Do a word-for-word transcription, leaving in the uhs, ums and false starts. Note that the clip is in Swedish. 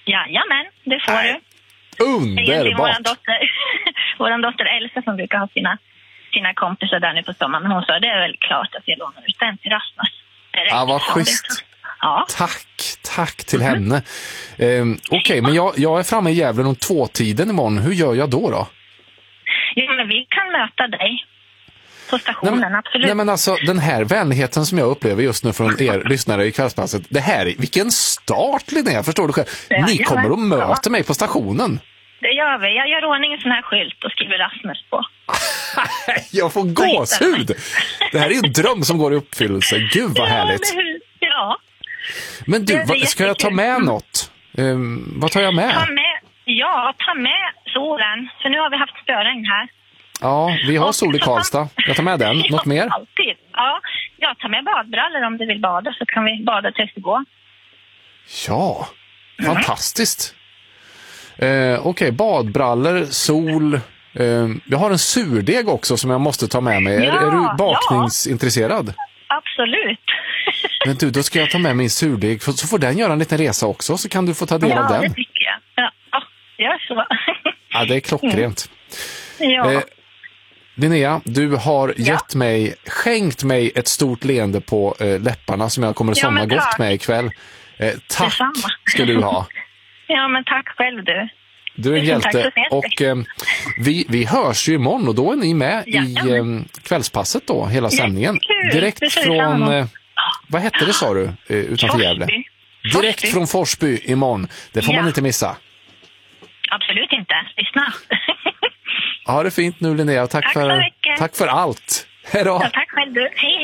Jajamän, det får Nej. du. Underbart. Vår dotter, våran dotter Elsa som brukar ha sina, sina kompisar där nu på sommaren. Men hon sa det är väl klart att jag lånar ut den till Rasmus. Ja, vad schysst. Ja. Tack, tack till henne. Ehm, Okej, okay, men jag, jag är framme i Gävle om två-tiden imorgon. Hur gör jag då då? Ja, men vi kan möta dig på stationen, nej, absolut. Nej, men alltså, den här vänligheten som jag upplever just nu från er lyssnare i kvällspasset, det här, vilken start, Linnea, förstår du själv? Ja, Ni ja, kommer och möter ja. mig på stationen. Det gör vi. Jag gör ordning en sån här skylt och skriver Rasmus på. Jag får gåshud. Det här är en dröm som går i uppfyllelse. Gud vad härligt. Ja. Men du, vad, ska jag ta med något? Um, vad tar jag med? Ta med? Ja, ta med solen. För nu har vi haft spöregn här. Ja, vi har sol i Karlstad. Jag tar med den. Något mer? Alltid. Ja, jag tar med badbrallor om du vill bada så kan vi bada tills det går. Ja, fantastiskt. Eh, Okej, okay, badbrallor, sol. Eh, jag har en surdeg också som jag måste ta med mig. Ja, är, är du bakningsintresserad? Ja, absolut. Men du, då ska jag ta med min surdeg. Så får den göra en liten resa också, så kan du få ta del ja, av den. Ja, det tycker jag. Ja, ja gör så. Ja, det är klockrent. Mm. Ja. Eh, Linnea, du har gett ja. mig, skänkt mig ett stort leende på eh, läpparna som jag kommer att somna ja, gott med ikväll. Eh, tack Detsamma. Ska du ha. Ja, men tack själv du. Du är en hjälte. Och eh, vi, vi hörs ju imorgon och då är ni med ja, i eh, kvällspasset då, hela sändningen. Jättekul. Direkt från, eh, vad hette det sa du, eh, utanför Forsby. Gävle? Direkt Forsby. Från Forsby imorgon. Det får ja. man inte missa. Absolut inte. Lyssna. Ha det fint nu, Linnea. Tack, tack, för, tack för allt. Hej då. Ja, tack själv du. Hej.